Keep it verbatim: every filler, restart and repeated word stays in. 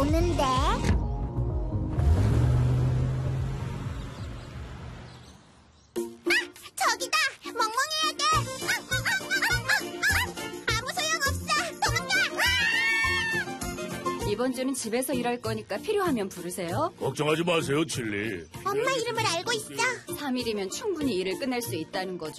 없는데. 저기다! 멍멍해야 돼! 아, 아, 아, 아, 아, 아! 아무 소용없어! 도망가! 이번 주는 집에서 일할 거니까 필요하면 부르세요. 걱정하지 마세요, 칠리. 엄마 이름을 알고 있어. 삼 일이면 충분히 일을 끝낼 수 있다는 거죠.